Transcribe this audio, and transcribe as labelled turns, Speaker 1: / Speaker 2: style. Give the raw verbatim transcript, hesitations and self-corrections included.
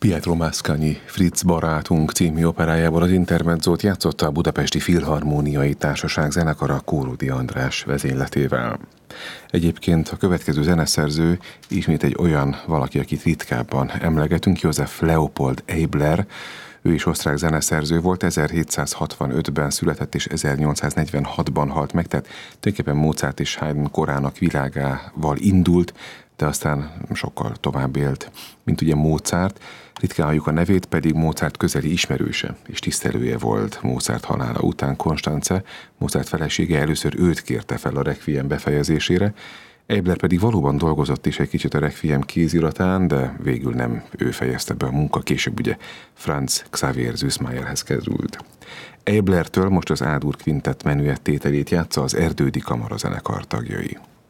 Speaker 1: Pietro Mascagni Fritz barátunk című operájából az intermezzót játszotta a Budapesti Filharmóniai Társaság zenekara Kóródi András vezényletével. Egyébként a következő zeneszerző ismét egy olyan valaki, akit ritkábban emlegetünk, Joseph Leopold Eibler. Ő is osztrák zeneszerző volt, ezerhétszázhatvanötben született és ezernyolcszáznegyvenhatban halt meg, tehát tulajdonképpen Mozart és Haydn korának világával indult, de aztán sokkal tovább élt, mint ugye Mozart. Ritkán halljuk a nevét, pedig Mozart közeli ismerőse és tisztelője volt Mozart halála után. Constanze, Mozart felesége, először őt kérte fel a Requiem befejezésére, Eibler pedig valóban dolgozott is egy kicsit a Requiem kéziratán, de végül nem ő fejezte be a munka, később ugye Franz Xaver Süssmayerhez került. Eiblertől most az A-dur kvintett menüett tételét játsza az Erdődi Kamara zenekar tagjai.